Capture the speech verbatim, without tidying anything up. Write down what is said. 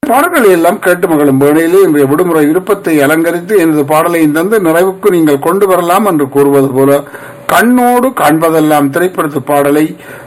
பாடல்களை எல்லாம் கேட்டு மகளும் வேளையிலே இன்றைய விடுமுறை விருப்பத்தை அலங்கரித்து எனது பாடலை தந்து நிறைவுக்கு நீங்கள் கொண்டு வரலாம் என்று கூறுவது போல கண்ணோடு காண்பதெல்லாம் திரைப்படத்து பாடலை